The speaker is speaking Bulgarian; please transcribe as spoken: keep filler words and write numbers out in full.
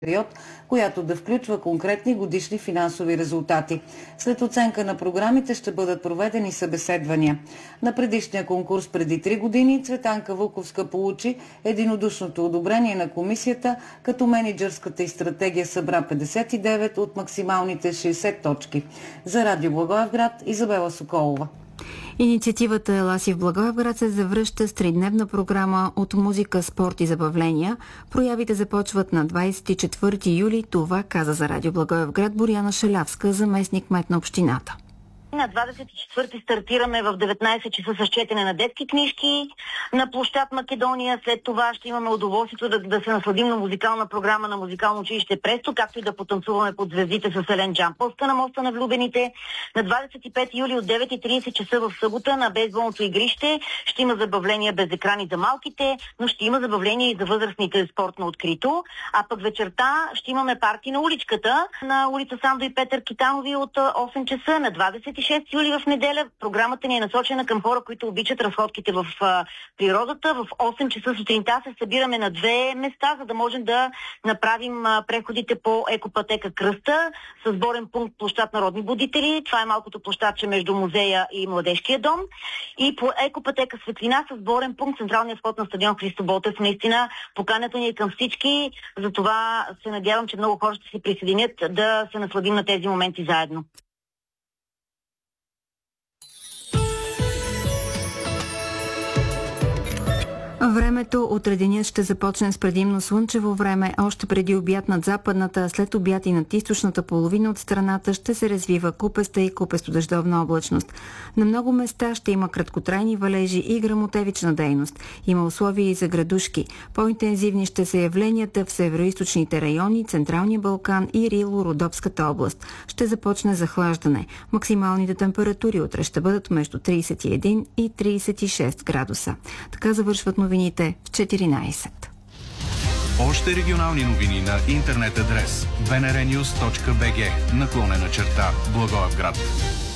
период, която да включва конкретни годишни финансови резултати. След оценка на програмите ще бъдат проведени събеседвания. На предишния конкурс преди три години Цветанка Вуковска получи единодушното одобрение на комисията, като мениджърската й стратегия събра петдесет и девет от максималните шейсет точки. За Радио Благоевград, Изабела Соколова. Инициативата Еласи в Благоевград се завръща с тридневна програма от музика, спорт и забавления. Проявите започват на двадесет и четвърти юли. Това каза за Радио Благоевград Боряна Шалявска, заместник-кмет на общината. На двадесет и четвърти стартираме в деветнадесет часа с четене на детски книжки на площад Македония. След това ще имаме удоволствието да, да се насладим на музикална програма на музикално училище Престо, както и да потанцуваме под звездите с Елен Джамповска на моста на влюбените. На двадесет и пети юли от девет и тридесет часа в събота на бейсболното игрище ще има забавления без екрани за малките, но ще има забавления и за възрастните спортно открито. А пък вечерта ще имаме парти на уличката на улица Сандо и Петър Китанови от осем часа. На двадесет и шести юли в неделя програмата ни е насочена към хора, които обичат разходките в а, природата. В осем часа сутринта се събираме на две места, за да можем да направим а, преходите по екопътека Кръста с сборен пункт площад Народни будители. Това е малкото площадче между музея и Младежкия дом. И по екопътека Светлина с сборен пункт централния вход на стадион Христо Ботев. Наистина поканята ни е към всички. Затова се надявам, че много хора ще се присъединят да се насладим на тези моменти заедно. Времето утре денят ще започне с предимно слънчево време. Още преди обяд над западната, след обяд и над източната половина от страната ще се развива купеста и купесто-дъждовна облачност. На много места ще има краткотрайни валежи и гръмотевична дейност. Има условия и за градушки. По-интензивни ще са явленията в североизточните райони, Централния Балкан и Рило-Родопската област. Ще започне захлаждане. Максималните температури утре ще бъдат между тридесет и един и тридесет и шест градуса. Така завършват новините в четиринадесет. Още регионални новини на интернет адрес би ен ар нюз точка би джи наклонена черта Благоевград.